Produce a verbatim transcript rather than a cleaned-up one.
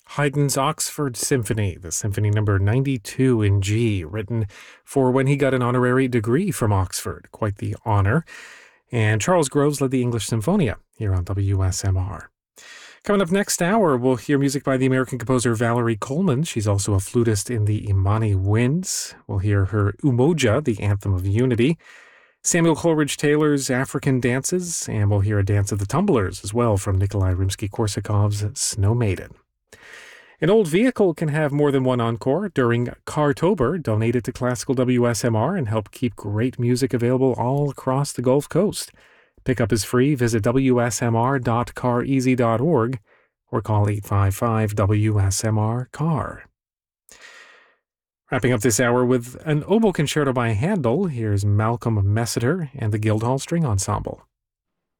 Haydn's Oxford Symphony, the Symphony number ninety-two in G, written for when he got an honorary degree from Oxford. Quite the honor. And Charles Groves led the English Symphonia here on W S M R. Coming up next hour, we'll hear music by the American composer Valerie Coleman. She's also a flutist in the Imani Winds. We'll hear her Umoja, the Anthem of Unity, Samuel Coleridge Taylor's African Dances, and we'll hear a Dance of the Tumblers as well from Nikolai Rimsky-Korsakov's Snow Maiden. An old vehicle can have more than one encore during Cartober. Donate it to Classical W S M R and help keep great music available all across the Gulf Coast. Pickup is free. Visit w s m r dot car easy dot org or call eight five five W S M R C A R. Wrapping up this hour with an oboe concerto by Handel, here's Malcolm Messiter and the Guildhall String Ensemble.